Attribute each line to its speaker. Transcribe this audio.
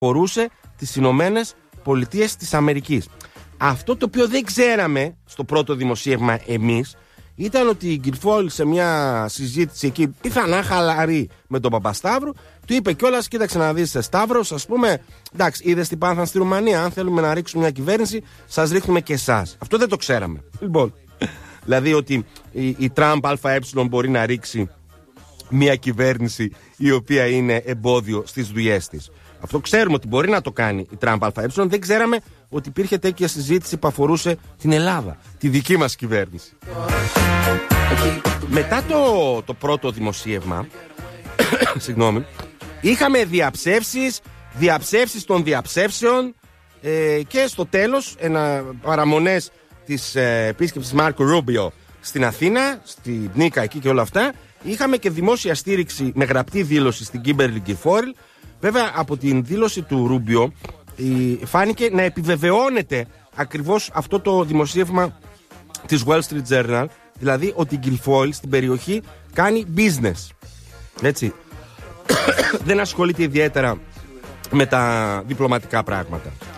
Speaker 1: φορούσε τις Ηνωμένες Πολιτείες της Αμερικής. Αυτό το οποίο δεν ξέραμε στο πρώτο δημοσίευμα εμείς ήταν ότι η Γκυρφόλ σε μια συζήτηση εκεί πιθανά χαλαρή με τον Παπασταύρου του είπε κιόλας: κοίταξε να δεις, Σταύρος, ας πούμε, εντάξει, είδες τι πάθαν στη Ρουμανία. Αν θέλουμε να ρίξουμε μια κυβέρνηση, σας ρίχνουμε και εσάς. Αυτό δεν το ξέραμε. Λοιπόν, δηλαδή ότι η Τραμπ ΑΕ μπορεί να ρίξει μια κυβέρνηση η οποία είναι εμπόδιο στις δουλειές της. Αυτό ξέρουμε ότι μπορεί να το κάνει η Τραμπ ΑΕ. Δεν ξέραμε ότι υπήρχε τέτοια συζήτηση που αφορούσε την Ελλάδα, τη δική μας κυβέρνηση. Μετά το πρώτο δημοσίευμα, συγγνώμη, είχαμε διαψεύσεις των διαψεύσεων και στο τέλος παραμονές της επίσκεψης Μάρκο Ρούμπιο στην Αθήνα, στην Νίκα εκεί και όλα αυτά, είχαμε και δημόσια στήριξη με γραπτή δήλωση στην Κίμπερλι Γκυρφόλ. Βέβαια από την δήλωση του Ρούμπιο φάνηκε να επιβεβαιώνεται ακριβώς αυτό το δημοσίευμα της Wall Street Journal, δηλαδή ότι η Γκυρφόλ στην περιοχή κάνει business. Έτσι. Δεν ασχολείται ιδιαίτερα με τα διπλωματικά πράγματα.